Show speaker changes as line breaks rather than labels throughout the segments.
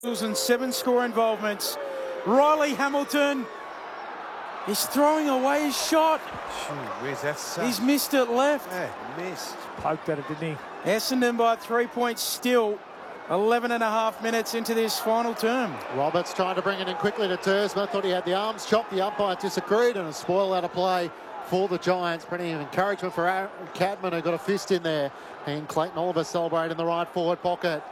and 7 score involvements. Riley Hamilton is throwing away his shot.
Where's that?
He's missed it left.
Yeah, missed.
Poked at it, didn't he?
Essendon by 3 points still. 11 and a half minutes into this final term.
Roberts trying to bring it in quickly to Tersma. Thought he had the arms chopped. The umpire disagreed and a spoil out of play for the Giants. Plenty of encouragement for Aaron Cadman, who got a fist in there. And Clayton Oliver celebrating in the right forward pocket.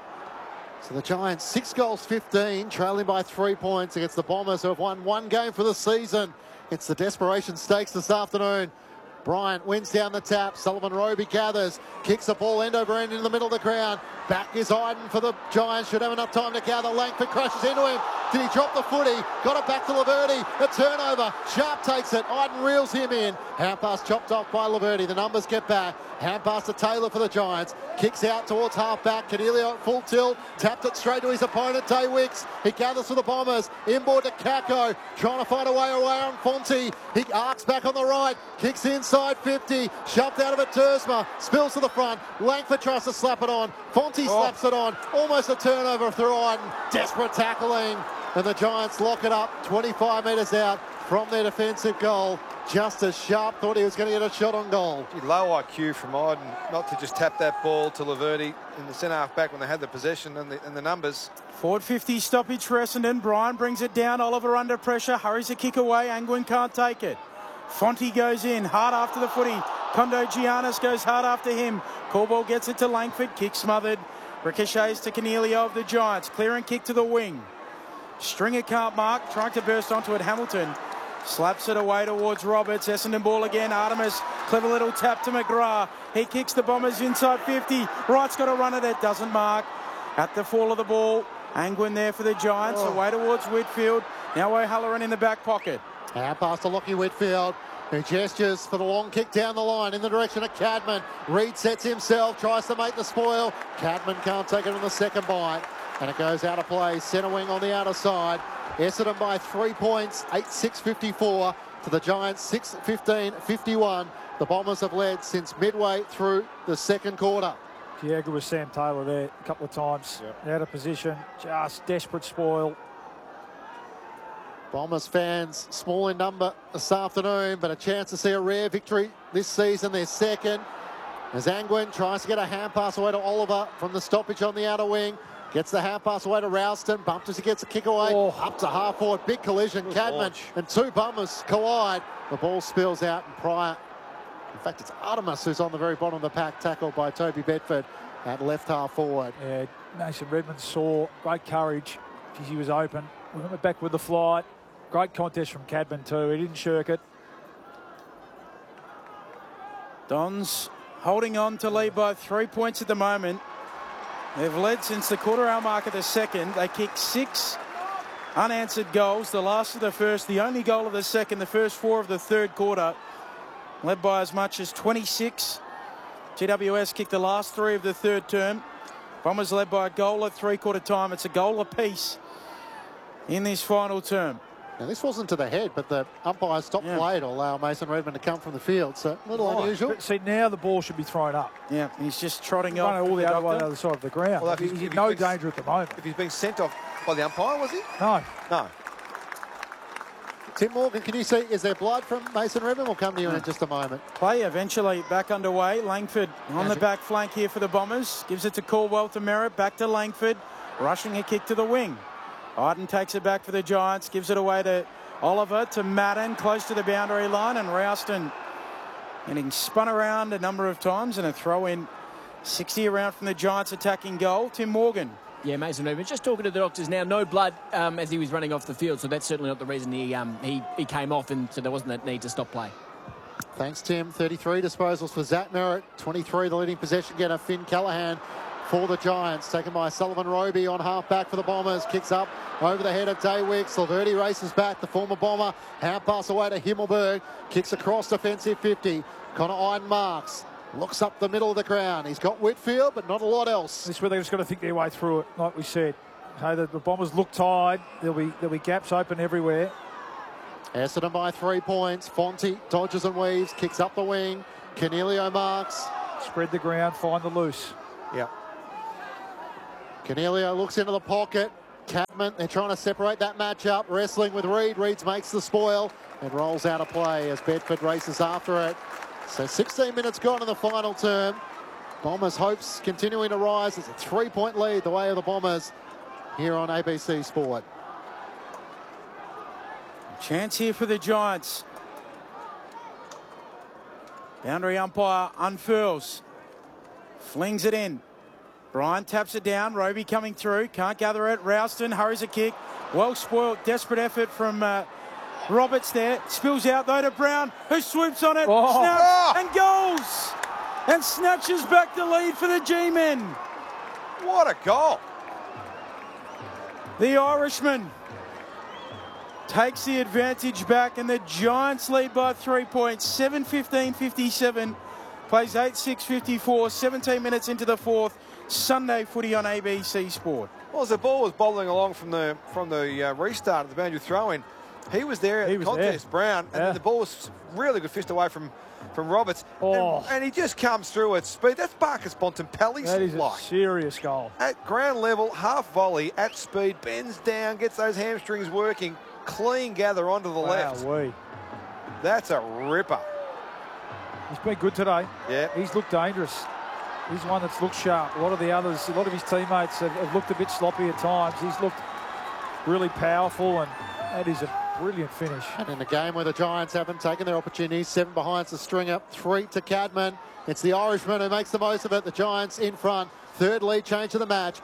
So the Giants 6 goals 15, trailing by 3 points against the Bombers, who have won 1 game for the season. It's the Desperation Stakes this afternoon. Bryant wins down the tap. Sullivan Roby gathers, kicks the ball end over end in the middle of the ground. Back is Iden for the Giants. Should have enough time to gather. Langford crashes into him. Did he drop the footy? Got it back to Laverty. A turnover. Sharp takes it. Iden reels him in. Hand pass chopped off by Laverty. The numbers get back. Hand pass to Taylor for the Giants. Kicks out towards half back. Canelio at full tilt. Tapped it straight to his opponent, Day Wicks. He gathers for the Bombers. Inboard to Kako. Trying to find a way away on Fonte. He arcs back on the right. Kicks inside 50. Shoved out of it, Tersma. Spills to the front. Langford tries to slap it on. Fonte slaps it on. Almost a turnover through Iden. Desperate tackling. And the Giants lock it up 25 metres out from their defensive goal. Justice Sharp thought he was going to get a shot on goal.
Low IQ from Iden not to just tap that ball to Laverty in the centre half back when they had the possession and the numbers.
Forward 50 stoppage for Essendon. Bryan brings it down. Oliver under pressure. Hurries a kick away. Angwin can't take it. Fonte goes in. Hard after the footy. Kondo Giannis goes hard after him. Corbell gets it to Langford. Kick smothered. Ricochets to Canelio of the Giants. Clear and kick to the wing. Stringer can't mark. Trying to burst onto it. Hamilton slaps it away towards Roberts. Essendon ball again. Artemis. Clever little tap to McGrath. He kicks the Bombers inside 50. Wright's got a run at it. Doesn't mark. At the fall of the ball. Angwin there for the Giants. Away towards Whitfield. Now O'Halloran in the back pocket.
Out past to Lockie Whitfield, who gestures for the long kick down the line in the direction of Cadman. Reid sets himself, tries to make the spoil. Cadman can't take it on the second bite. And it goes out of play. Centre wing on the outer side. Essendon by 3 points, 8-6-54 to the Giants, 6-15-51. The Bombers have led since midway through the second quarter.
Diego with Sam Taylor there a couple of times. Yep. Out of position, just desperate spoil.
Bombers fans, small in number this afternoon, but a chance to see a rare victory this season, their second. As Angwin tries to get a hand pass away to Oliver from the stoppage on the outer wing. Gets the hand pass away to Ralston. Bumped as he gets a kick away. Up to half forward. Big collision. Cadman and 2 Bombers collide. The ball spills out and Pryor. In fact, it's Artemis who's on the very bottom of the pack, tackled by Toby Bedford at left half forward.
Yeah, Mason Redmond saw great courage. He was open. We went back with the flight. Great contest from Cadman too. He didn't shirk it.
Dons holding on to lead by 3 points at the moment. They've led since the quarter-hour mark of the second. They kicked 6 unanswered goals. The last of the first, the only goal of the second, the first 4 of the third quarter. Led by as much as 26. GWS kicked the last 3 of the third term. Bombers led by a goal at three-quarter time. It's a goal apiece in this final term.
Now, this wasn't to the head, but the umpire stopped play to allow Mason Redmond to come from the field. So a little unusual.
But see, now the ball should be thrown up.
Yeah, he's just trotting off.
All the other way on the other side of the ground. Well, he's in no danger at the moment.
If he's being sent off by the umpire, was he?
No.
No.
Tim Morgan, can you see, is there blood from Mason Redmond? We'll come to you in just a moment.
Play eventually back underway. Langford on the back flank here for the Bombers. Gives it to Caldwell to Merritt. Back to Langford. Rushing a kick to the wing. Iden takes it back for the Giants. Gives it away to Oliver, to Madden, close to the boundary line. And Ralston getting spun around a number of times. And a throw in 60 around from the Giants attacking goal. Tim Morgan.
Yeah, Mason Redmond just talking to the doctors now. No blood as he was running off the field, so that's certainly not the reason he came off, and so there wasn't that need to stop play.
Thanks, Tim. 33 disposals for Zach Merritt. 23 the leading possession getter, Finn Callaghan for the Giants. Taken by Sullivan Roby on half-back for the Bombers. Kicks up over the head of Day Wicks. Laverty races back, the former Bomber. Hand pass away to Himmelberg. Kicks across defensive 50. Connor Iden marks. Looks up the middle of the ground. He's got Whitfield, but not a lot else.
This is where they've just got to think their way through it, like we said. Okay, the Bombers look tired. There'll be gaps open everywhere.
Essendon by 3 points. Fonte dodges and weaves, kicks up the wing. Canelio marks.
Spread the ground, find the loose.
Yeah. Canelio looks into the pocket. Cadman. They're trying to separate that match up. Wrestling with Reed. Reed makes the spoil and rolls out of play as Bedford races after it. So 16 minutes gone in the final term. Bombers' hopes continuing to rise. It's a 3-point lead the way of the Bombers here on ABC Sport.
Chance here for the Giants. Boundary umpire unfurls. Flings it in. Bryant taps it down. Roby coming through. Can't gather it. Ralston hurries a kick. Well spoiled. Desperate effort from Roberts there. Spills out though to Brown, who swoops on it. Snaps and goals. And snatches back the lead for the G-men.
What a goal.
The Irishman takes the advantage back, and the Giants lead by 3 points. 7:15:57. Plays 8:6:54. 17 minutes into the fourth. Sunday footy on ABC Sport.
Well, as the ball was bobbling along from the restart of the boundary throw-in, he was there at the contest, Brown, and then the ball was really good fist away from Roberts. And he just comes through at speed. That's Marcus Bontempelli's
That is a serious goal.
At ground level, half volley, at speed, bends down, gets those hamstrings working, clean gather onto the left. That's a ripper.
He's been good today.
Yeah.
He's looked dangerous. He's one that's looked sharp. A lot of the others, a lot of his teammates have looked a bit sloppy at times. He's looked really powerful, and that is a brilliant finish.
And in a game where the Giants haven't taken their opportunities, 7 behind the stringer, 3 to Cadman. It's the Irishman who makes the most of it. The Giants in front. Third lead change of the match.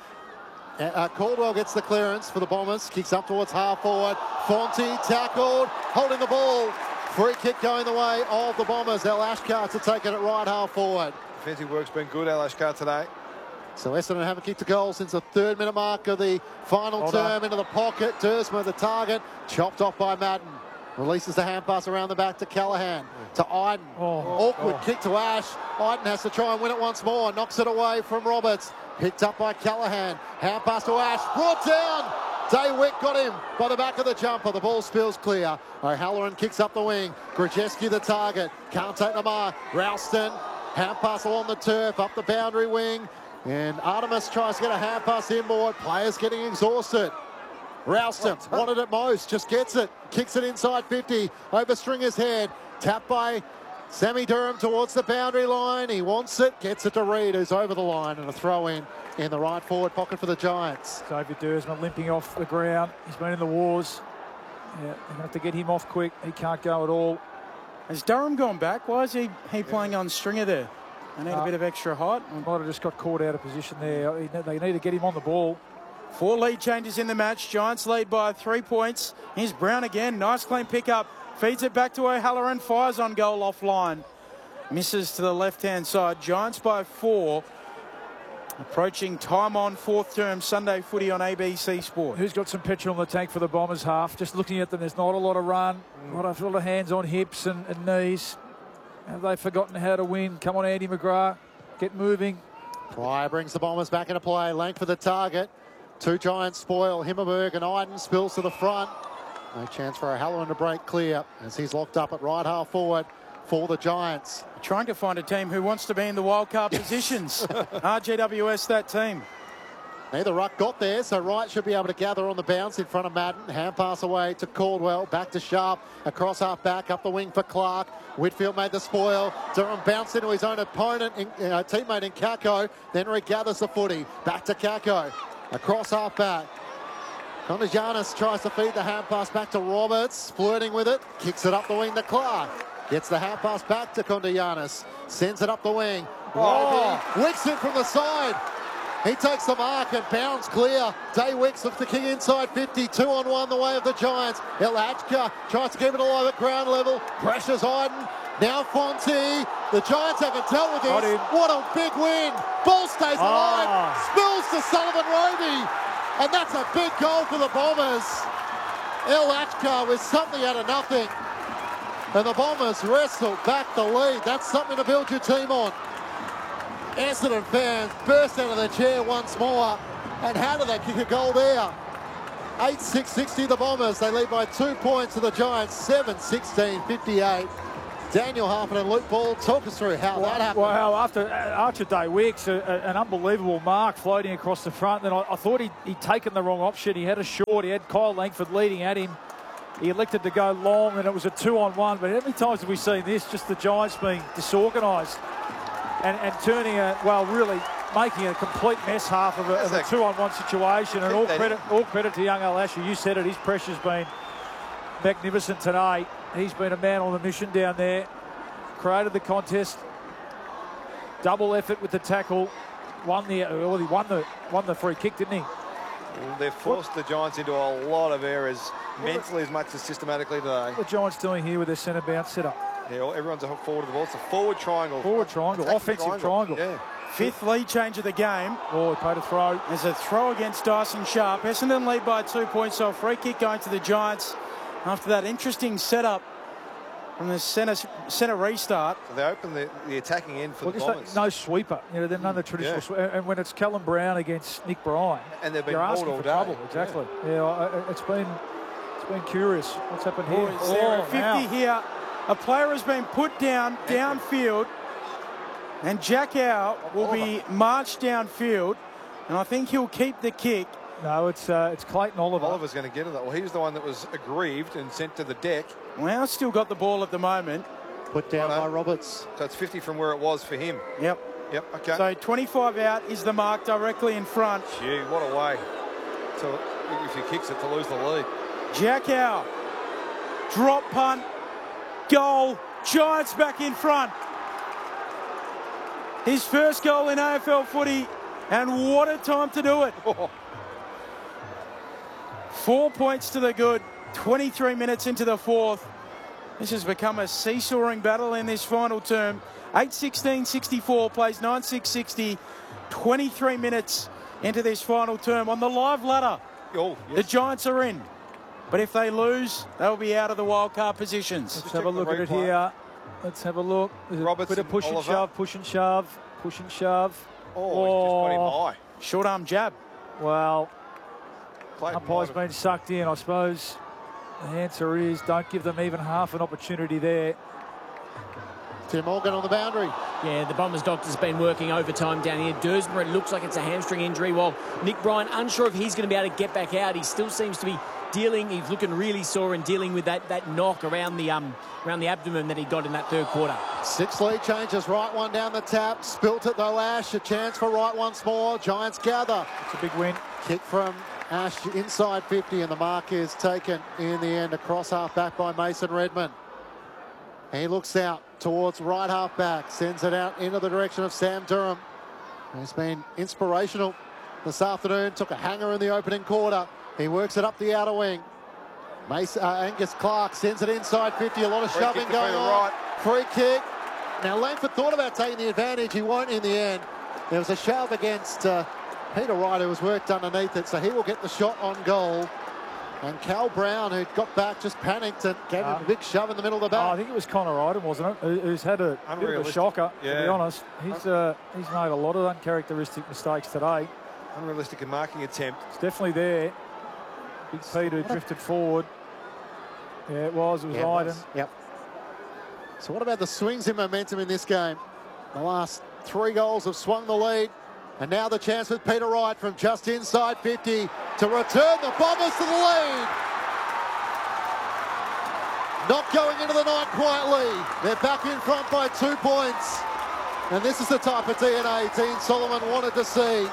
Caldwell gets the clearance for the Bombers. Kicks up towards half forward. Fonte tackled, holding the ball. Free kick going the way of the Bombers. El Ashkar to take it at right half forward.
Defensive work's been good, El Ashkar, today.
So Essendon haven't kicked a goal since the 3rd minute mark of the final term. Into the pocket. Dersma the target. Chopped off by Madden. Releases the hand pass around the back to Callaghan. To Iden. Awkward kick to Ash. Iden has to try and win it once more. Knocks it away from Roberts. Picked up by Callaghan. Hand pass to Ash. Brought down. Daywick got him by the back of the jumper. The ball spills clear. O'Halloran kicks up the wing. Grzeski the target. Can't take the mark. Ralston. Hand pass along the turf. Up the boundary wing. And Artemis tries to get a hand pass inboard. Players getting exhausted. Ralston wanted it most. Just gets it. Kicks it inside 50. Over Stringer's head. Tapped by Sammy Durham towards the boundary line. He wants it. Gets it to Reed, who's over the line. And a throw in the right forward pocket for the Giants.
Xavier Dersma limping off the ground. He's been in the wars. Yeah, they're going to have to get him off quick. He can't go at all.
Has Durham gone back? Why is he playing on Stringer there? They need a bit of extra height.
Might have just got caught out of position there. They need to get him on the ball.
4 lead changes in the match. Giants lead by 3 points. Here's Brown again. Nice clean pickup. Feeds it back to O'Halloran. Fires on goal offline. Misses to the left-hand side. Giants by 4. Approaching time on fourth term Sunday footy on ABC Sport.
Who's got some petrol in the tank for the Bombers half? Just looking at them, there's not a lot of run. A lot of hands on hips and knees. Have they forgotten how to win? Come on, Andy McGrath. Get moving.
Pryor brings the Bombers back into play. Length for the target. 2 Giants spoil. Himmelberg and Iden spills to the front. No chance for O'Halloran to break clear as he's locked up at right half forward for the Giants.
Trying to find a team who wants to be in the wildcard positions. RGWS, that team.
Neither ruck got there, so Wright should be able to gather on the bounce in front of Madden. Hand pass away to Caldwell. Back to Sharp. Across half back. Up the wing for Clark. Whitfield made the spoil. Durham bounced into his own opponent, teammate in Kako. Then regathers the footy. Back to Kako. Across half back. Kondagianis tries to feed the hand pass back to Roberts. Flirting with it. Kicks it up the wing to Clark. Gets the hand pass back to Kondagianis. Sends it up the wing. Wicks it from the side. He takes the mark and bounds clear. Daywicks looks to kick inside 50. 2-on-1 the way of the Giants. Elachka tries to keep it alive at ground level. Pressures Iden. Now Fonte. The Giants haven't dealt with this. What a big win. Ball stays alive. Spills to Sullivan Roby. And that's a big goal for the Bombers. Elachka with something out of nothing. And the Bombers wrestle back the lead. That's something to build your team on. Essendon fans burst out of their chair once more. And how did they kick a goal there? 8-6-60 the Bombers. They lead by 2 points to the Giants. 7-16-58. Daniel Harpin and Luke Ball, talk us through how that happened.
Well, after Archer Day Wicks, an unbelievable mark floating across the front. Then I thought he'd taken the wrong option. He had a short. He had Kyle Langford leading at him. He elected to go long, and it was a 2-on-1. But how many times have we seen this? Just the Giants being disorganised and turning really making a complete mess half of a 2-on-1 situation. And all credit to young Alashu. You said it. His pressure's been magnificent today. He's been a man on a mission down there. Created the contest. Double effort with the tackle. He won the free kick, didn't he?
Well, they've forced the Giants into a lot of errors, mentally as much as systematically today.
What the Giants doing here with their centre bounce setup?
Yeah, everyone's a hook forward of the ball. It's a forward triangle.
Forward triangle, offensive triangle.
Yeah.
Fifth lead change of the game.
Oh, he played a throw.
There's a throw against Dyson Sharp. Essendon lead by 2 points, so a free kick going to the Giants after that interesting setup from the centre restart.
So they open the attacking end for the Bombers.
No sweeper. You know, they're none of the traditional sweeper. And when it's Callum Brown against Nick Bryan,
and they've been
you're asking
all
for
day.
trouble. Exactly. Yeah, it's been curious what's happened here.
Boys, they're at 50 here. A player has been put down downfield, and Jack Howe will be marched downfield, and I think he'll keep the kick.
No, it's Clayton Oliver.
Oliver's going to get it. Well, he was the one that was aggrieved and sent to the deck.
Well, still got the ball at the moment.
Put down by Roberts.
So it's 50 from where it was for him.
Yep.
Okay.
So 25 out is the mark directly in front.
Gee, what a way. So if he kicks it to lose the lead.
Jack Howe. Drop punt. Goal. Giants back in front. His first goal in AFL footy, and what a time to do it. 4 points to the good. 23 minutes into the fourth. This has become a seesawing battle in this final term. 8:16:64 plays 9:6:60. 23 minutes into this final term. On the live ladder, the Giants are in. But if they lose, they'll be out of the wildcard positions.
Let's have a look at it here. Let's have a look.
Roberts,
bit of push and shove, push and shove, push and shove.
Oh, he's just got him high.
Short arm jab.
Well, umpire's been sucked in, I suppose. The answer is don't give them even half an opportunity there.
Tim Morgan on the boundary.
Yeah, the Bombers doctor's been working overtime down here. Dersmer, it looks like it's a hamstring injury, while Nick Bryan, unsure if he's going to be able to get back out. He still seems to be dealing. He's looking really sore and dealing with that knock around the abdomen that he got in that third quarter.
6 lead changes. Right one down the tap. Spilt it though, Ash. A chance for right once more. Giants gather.
It's a big win.
Kick from Ash inside 50, and the mark is taken in the end. Across half back by Mason Redman. He looks out towards right half back. Sends it out into the direction of Sam Durham. He's been inspirational this afternoon. Took a hanger in the opening quarter. He works it up the outer wing. Angus Clark sends it inside 50. A lot of shoving going on. Free kick. Now Langford thought about taking the advantage. He won't in the end. There was a shove against Peter Wright, who was worked underneath it, so he will get the shot on goal. And Cal Brown, who got back, just panicked and gave him a big shove in the middle of the back.
I think it was Connor Iden, wasn't it? Who's had a bit of a shocker, to be honest. He's made a lot of uncharacteristic mistakes today.
Unrealistic marking attempt.
It's definitely there. Big Peter drifted forward. Yeah, it was Iden.
Yep. So what about the swings in momentum in this game? The last 3 goals have swung the lead. And now the chance with Peter Wright from just inside 50 to return the Bombers to the lead. Not going into the night quietly. They're back in front by 2 points. And this is the type of DNA Dean Solomon wanted to see.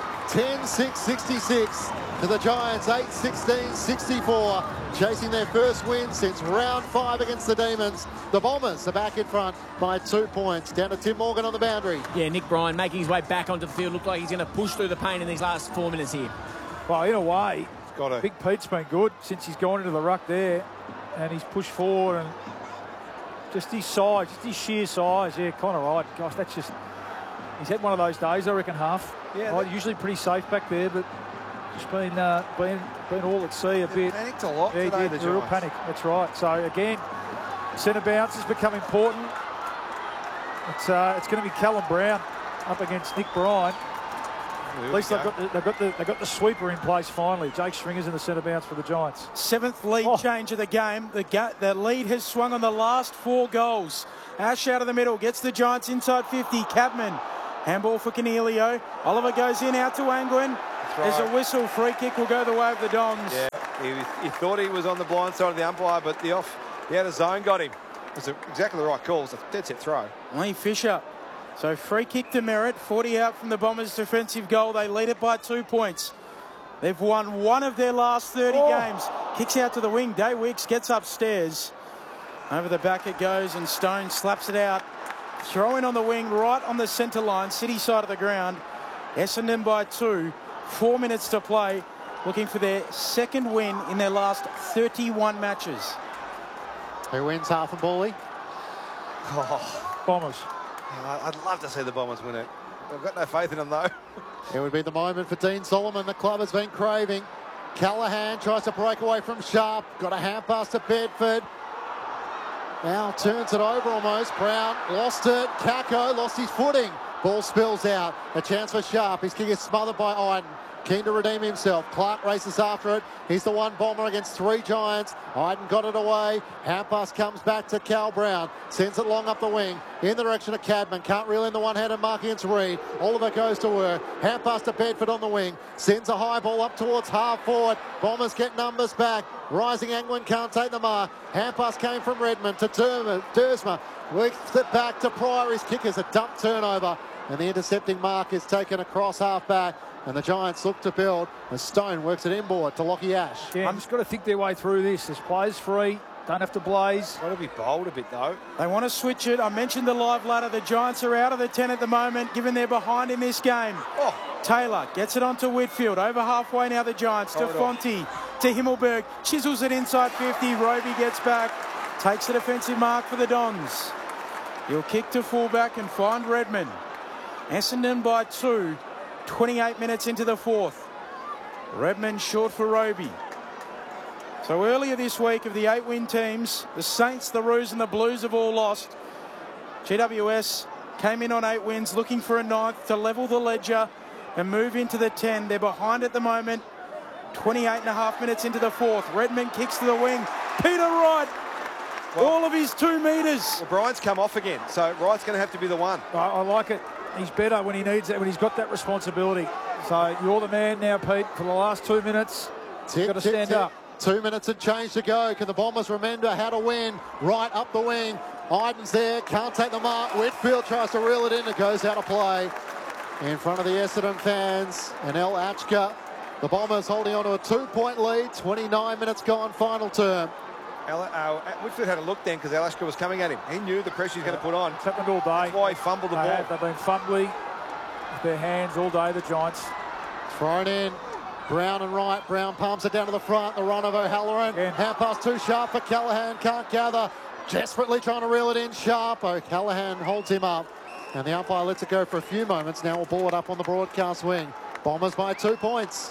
10-6-66 to the Giants, 8-16-64. Chasing their first win since round 5 against the Demons. The Bombers are back in front by 2 points. Down to Tim Morgan on the boundary.
Yeah, Nick Bryan making his way back onto the field. Looked like he's going to push through the pain in these last 4 minutes here.
Well, in a way, Big Pete's been good since he's gone into the ruck there. And he's pushed forward, and just his size, just his sheer size. Yeah, Connor Wright, gosh, that's just... He's had one of those days, I reckon, half. Yeah, right, usually pretty safe back there, but just been all at sea a bit.
Panicked a lot
today,
the
Giants. Real panic, that's right. So, again, centre bounce has become important. It's going to be Callum Brown up against Nick Bryan. At least they've got the sweeper in place finally. Jake Stringer's in the centre bounce for the Giants.
7th lead change of the game. The lead has swung on the last 4 goals. Ash out of the middle, gets the Giants inside 50. Cadman, handball for Coniglio. Oliver goes in, out to Angwin. There's a whistle. Free kick will go the way of the Dons.
Yeah, he thought he was on the blind side of the umpire, but the out of zone got him. It was exactly the right call. It's a dead set throw.
Lee Fisher. So free kick to Merritt. 40 out from the Bombers' defensive goal. They lead it by 2 points. They've won 1 of their last 30 games. Kicks out to the wing. Day Wicks gets upstairs. Over the back it goes, and Stone slaps it out. Throw in on the wing, right on the centre line, city side of the ground. Essendon by 2. 4 minutes to play. Looking for their 2nd win in their last 31 matches.
Who wins half and Bally?
Bombers.
I'd love to see the Bombers win it. I've got no faith in them, though.
It would be the moment for Dean Solomon. The club has been craving. Callaghan tries to break away from Sharp. Got a hand pass to Bedford. Now turns it over almost. Brown lost it. Kako lost his footing. Ball spills out. A chance for Sharp. His kick is smothered by Iden. Keen to redeem himself. Clark races after it. He's the one Bomber against 3 Giants. Iden got it away. Hand pass comes back to Cal Brown. Sends it long up the wing. In the direction of Cadman. Can't reel in the one-handed mark against Reed. Oliver goes to work. Hand pass to Bedford on the wing. Sends a high ball up towards half forward. Bombers get numbers back. Rising Angwin can't take the mark. Hand pass came from Redmond to Dersma. Works it back to Pryor. His kick is a dump turnover. And the intercepting mark is taken across half back. And the Giants look to build as Stone works it inboard to Lockie Ash.
Yeah, I'm just got to think their way through this. There's players free. Don't have to blaze.
Got to be bold a bit, though.
They want to switch it. I mentioned the live ladder. The Giants are out of the 10 at the moment, given they're behind in this game. Taylor gets it onto Whitfield. Over halfway now, the Giants. To Fonte, to Himmelberg. Chisels it inside 50. Roby gets back. Takes the defensive mark for the Dons. He'll kick to fullback and find Redmond. Essendon by 2. 28 minutes into the 4th. Redmond short for Roby. So earlier this week, of the 8-win teams, the Saints, the Roos and the Blues have all lost. GWS came in on 8 wins, looking for a 9th to level the ledger and move into the 10. They're behind at the moment. 28.5 minutes into the 4th. Redmond kicks to the wing. Peter Wright, all of his 2 metres.
Well, Bryant's come off again, so Wright's going to have to be the one.
I like it. He's better when he needs it, when he's got that responsibility. So you're the man now, Pete, for the last 2 minutes. You've got to stand up.
2 minutes and change to go. Can the Bombers remember how to win? Right up the wing. Iden's there. Can't take the mark. Whitfield tries to reel it in. It goes out of play. In front of the Essendon fans. And El Achka. The Bombers holding on to a 2-point lead. 29 minutes gone, final term.
Whitfield had a look then because Alaska was coming at him. He knew the pressure he's going to put on.
It's happened all day.
That's why he fumbled the ball.
They've been fumbling with their hands all day, the Giants.
Thrown in. Brown and Wright. Brown palms it down to the front. The run of O'Halloran. Hand pass too sharp for Callaghan. Can't gather. Desperately trying to reel it in. Sharp. O'Callaghan holds him up. And the umpire lets it go for a few moments. Now we'll ball it up on the broadcast wing. Bombers by 2 points.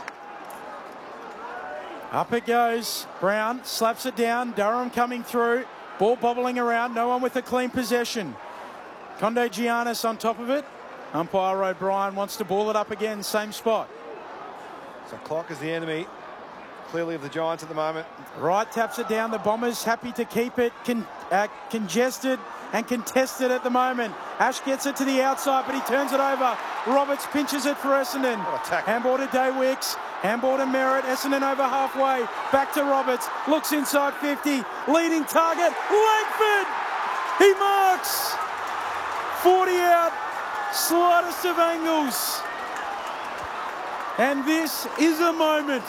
Up it goes. Brown slaps it down. Durham coming through. Ball bobbling around. No one with a clean possession. Condo Giannis on top of it. Umpire O'Brien wants to ball it up again. Same spot.
So clock is the enemy, clearly, of the Giants at the moment.
Wright taps it down. The Bombers happy to keep it congested and contested at the moment. Ash gets it to the outside, but he turns it over. Roberts pinches it for Essendon. Handball to Day Wicks. Handball to Merritt. Essendon over halfway. Back to Roberts. Looks inside 50. Leading target. Langford. He marks. 40 out. Slightest of angles. And this is a moment.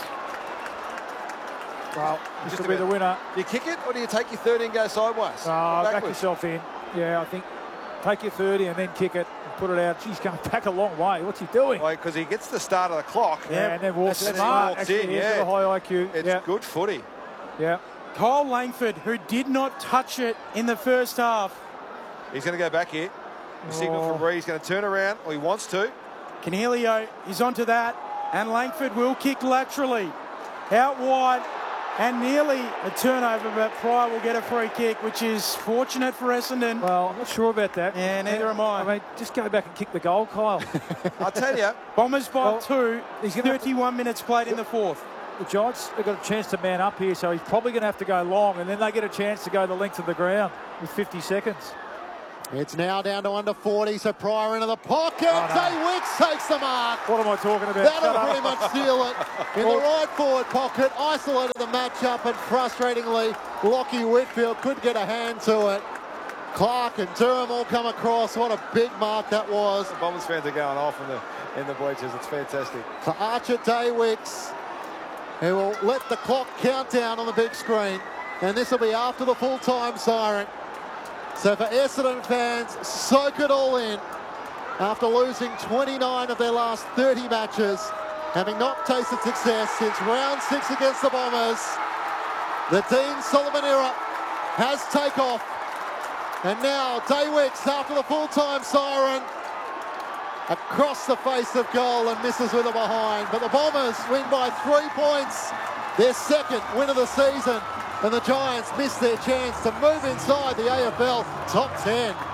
Well, this will be the winner.
Do you kick it or do you take your 30 and go sideways?
Back yourself in. Yeah, I think take your 30 and then kick it. Put it out. He's going back a long way. What's he doing?
Because he gets the start of the clock.
Yeah, and then walks smart.
In. Yeah,
a high IQ.
It's good footy.
Yeah.
Kyle Langford, who did not touch it in the first half.
He's going to go back here. The signal from Reed. He's going to turn around, or he wants to.
Coniglio is onto that, and Langford will kick laterally. Out wide. And nearly a turnover, but Pryor will get a free kick, which is fortunate for Essendon.
Well, I'm not sure about that.
Yeah, neither am I.
I mean, just go back and kick the goal, Kyle.
I'll tell you.
Bombers by 2. He's 31 minutes played in the fourth.
The Giants have got a chance to man up here, so he's probably going to have to go long, and then they get a chance to go the length of the ground with 50 seconds.
It's now down to under 40, so Pryor into the pocket. Day Wicks takes the mark.
What am I talking about?
That'll pretty much seal it. In the right forward pocket, isolated the matchup, and frustratingly, Lockie Whitfield couldn't get a hand to it. Clark and Durham all come across. What a big mark that was.
The Bombers fans are going off in the bleachers. It's fantastic.
For Archer Day Wicks, who will let the clock count down on the big screen. And this will be after the full-time siren. So for Essendon fans, soak it all in. After losing 29 of their last 30 matches, having not tasted success since round 6 against the Bombers, the Dean Solomon era has taken off. And now Day Wicks, after the full-time siren, across the face of goal and misses with a behind. But the Bombers win by 3 points, their second win of the season. And the Giants missed their chance to move inside the AFL top 10.